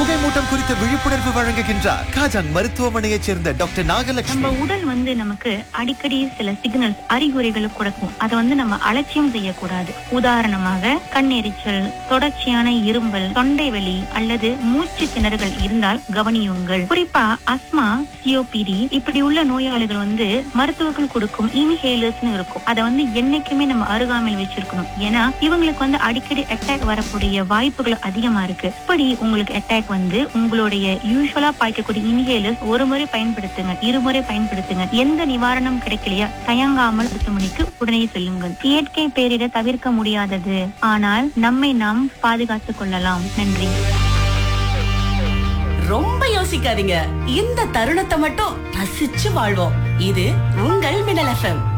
புகைமூட்டம் குறித்த விழிப்புணர்வு வழங்குகின்றார் காஜாங் மருத்துவமனையைச் சேர்ந்த டாக்டர் நம்ம நாகலட்சுமி. உடல் நமக்கு அடிக்கடி சில சிக்னல்ஸ் அறிகுறிகளை கொடுக்கும். அதை நம்ம அலட்சியம் செய்யக்கூடாது. உதாரணமாக கண்ணெரிச்சல், தொடர்ச்சியான இரும்பல், தொண்டை வலி அல்லது மூச்சு திணறுகள் இருந்தால் கவனியுங்கள். குறிப்பா அஸ்மா, சிஓபிடி இப்படி உள்ள நோயாளிகள் மருத்துவர்கள் கொடுக்கும் இன்ஹேலர்ஸ் இருக்கும். அதை என்னைக்குமே நம்ம அருகாமையில் வச்சிருக்கணும். ஏன்னா இவங்களுக்கு அடிக்கடி அட்டாக் வரக்கூடிய வாய்ப்புகள் அதிகமா இருக்கு. இப்படி உங்களுக்கு அட்டாக் உங்களுடைய யூசுவலா பாய்க்கக்கூடிய இன்ஹேலர்ஸ் ஒரு முறை பயன்படுத்துங்க, இருமுறை பயன்படுத்துங்க. எந்த நிவாரணம் கிடைக்கலையா தயங்காமல் மருத்துவமனைக்கு உடனே செல்லுங்கள். இயற்கை பேரிட தவிர்க்க முடியாதது, ஆனால் நம்மை நாம் பாதுகாத்துக் கொள்ளலாம். நன்றி. ரொம்ப யோசிக்காதீங்க, இந்த தருணத்தை மட்டும் ரசிச்சு வாழ்வோம். இது உங்கள் மின்னல் FM.